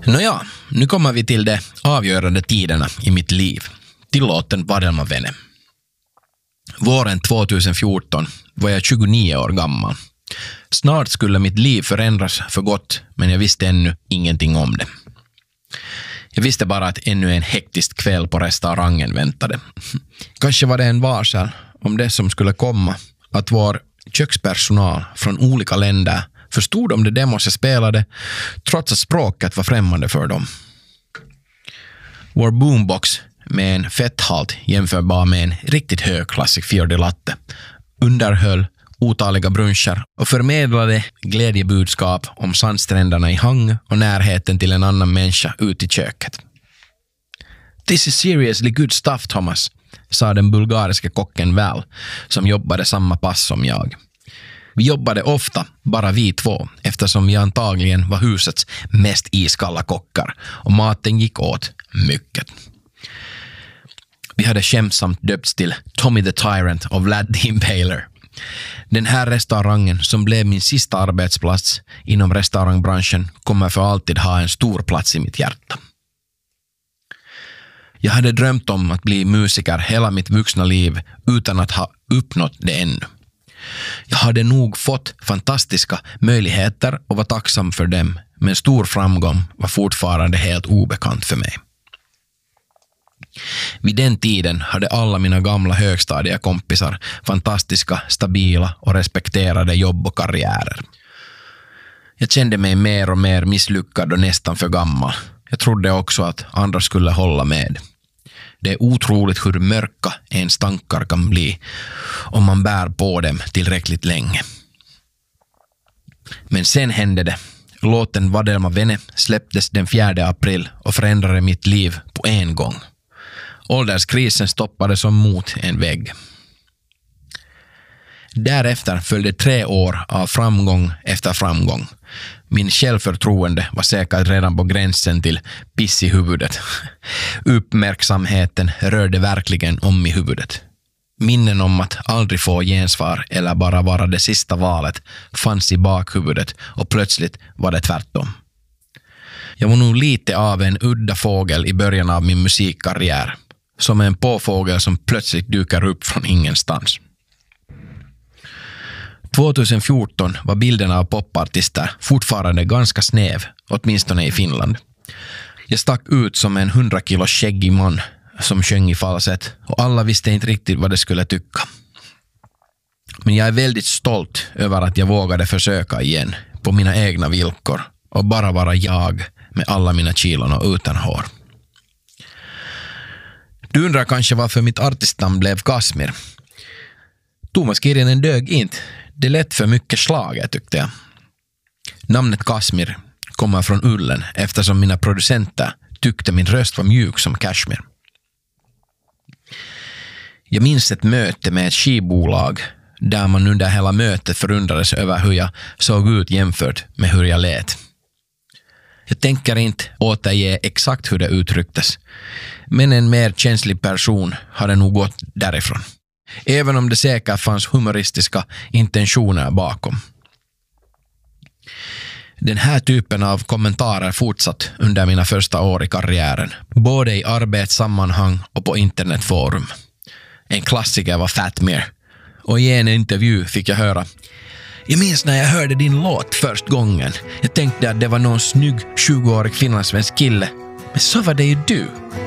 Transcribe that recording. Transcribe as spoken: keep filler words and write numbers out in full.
Nåja, nu kommer vi till de avgörande tiderna i mitt liv. Till låten Vadelma vene. Våren tjugohundrafjorton var jag tjugonio år gammal. Snart skulle mitt liv förändras för gott, men jag visste ännu ingenting om det. Jag visste bara att ännu en hektisk kväll på restaurangen väntade. Kanske var det en varsel om det som skulle komma, att vår kökspersonal från olika länder förstod om det demos jag spelade, trots att språket var främmande för dem. Vår boombox med en fetthalt jämförbar med en riktigt högklassig fjärde latte underhöll otaliga bruncher och förmedlade glädjebudskap om sandstränderna i Hang och närheten till en annan människa ut i köket. "This is seriously good stuff, Thomas", sa den bulgariska kocken Val, som jobbade samma pass som jag. Vi jobbade ofta, bara vi två, eftersom vi antagligen var husets mest iskalla kockar och maten gick åt mycket. Vi hade skämtsamt döpts till Tommy the Tyrant och Vlad the Impaler. Den här restaurangen, som blev min sista arbetsplats inom restaurangbranschen, kommer för alltid ha en stor plats i mitt hjärta. Jag hade drömt om att bli musiker hela mitt vuxna liv utan att ha uppnått det ännu. Jag hade nog fått fantastiska möjligheter och var tacksam för dem, men stor framgång var fortfarande helt obekant för mig. Vid den tiden hade alla mina gamla högstadiekompisar fantastiska, stabila och respekterade jobb och karriärer. Jag kände mig mer och mer misslyckad och nästan för gammal. Jag trodde också att andra skulle hålla med. Det är otroligt hur mörka ens tankar kan bli om man bär på dem tillräckligt länge. Men sen hände det. Låten Vadelma vene släpptes den fjärde april och förändrade mitt liv på en gång. Ålderskrisen stoppade som mot en vägg. Därefter följde tre år av framgång efter framgång. Min självförtroende var säkert redan på gränsen till piss i huvudet. Uppmärksamheten rörde verkligen om i huvudet. Minnen om att aldrig få gensvar eller bara vara det sista valet fanns i bakhuvudet och plötsligt var det tvärtom. Jag var nog lite av en udda fågel i början av min musikkarriär. Som en påfågel som plötsligt dyker upp från ingenstans. tjugohundrafjorton var bilden av popartister fortfarande ganska snäv, åtminstone i Finland. Jag stack ut som en hundra kilo skäggig man som sjöng i falsett och alla visste inte riktigt vad de skulle tycka. Men jag är väldigt stolt över att jag vågade försöka igen på mina egna villkor och bara vara jag med alla mina kilon och utan hår. Du undrar kanske varför mitt artistnamn blev Kasmir. Thomas Kirjanen dög inte. Det lät för mycket slaget, tyckte jag. Namnet Kasmir kommer från ullen eftersom mina producenter tyckte min röst var mjuk som kashmir. Jag minns ett möte med ett skibolag där man under hela mötet förundrades över hur jag såg ut jämfört med hur jag lät. Jag tänker inte återge exakt hur det uttrycktes, men en mer känslig person hade nog gått därifrån. Även om det säkert fanns humoristiska intentioner bakom. Den här typen av kommentarer fortsatt under mina första år i karriären, både i arbetssammanhang och på internetforum. En klassiker var Fatmir, och i en intervju fick jag höra: "Jag minns när jag hörde din låt först gången. Jag tänkte att det var någon snygg tjugoårig finlandssvensk kille. Men så var det ju du."